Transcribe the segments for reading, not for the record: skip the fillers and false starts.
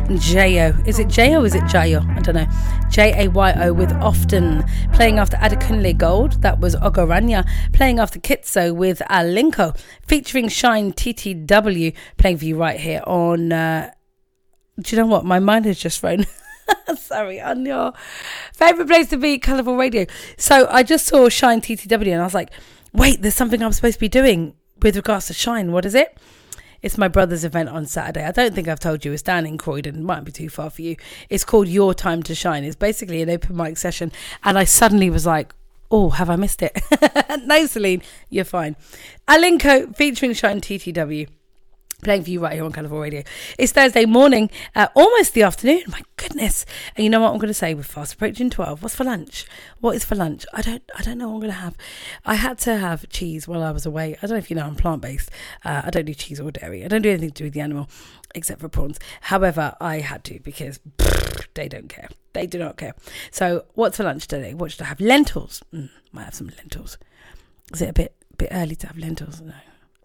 Jayo. Is it Jayo or is it Jayo? I don't know. Jayo with Often. Playing after Adekunle Gold. That was Ogoranya. Playing after Kitso with Alinko. Featuring Shine TTW. Playing for you right here on... do you know what? My mind has just thrown... Sorry, on your favourite place to be, Colourful Radio. So I just saw Shine TTW and I was like, wait, there's something I'm supposed to be doing with regards to Shine. What is it? It's my brother's event on Saturday. I don't think I've told you. It's down in Croydon. It might be too far for you. It's called Your Time to Shine. It's basically an open mic session. And I suddenly was like, oh, have I missed it? No, Celine, you're fine. Alinko featuring Shine TTW. Playing for you right here on Colourful Radio. It's Thursday morning, almost the afternoon. My goodness. And you know what I'm going to say? We're fast approaching 12. What's for lunch? What is for lunch? I don't know what I'm going to have. I had to have cheese while I was away. I don't know if you know, I'm plant-based. I don't do cheese or dairy. I don't do anything to do with the animal except for prawns. However, I had to because they don't care. They do not care. So what's for lunch today? What should I have? Lentils. Might have some lentils. Is it a bit early to have lentils? No.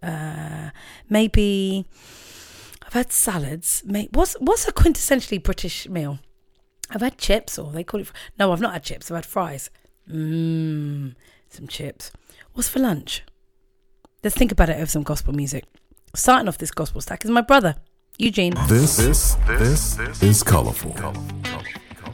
Maybe I've had salads. What's a quintessentially British meal? I've had chips, or they call it. No, I've not had chips. I've had fries. Some chips. What's for lunch? Let's think about it over some gospel music. Starting off this gospel stack is my brother, Eugene. This is Colourful.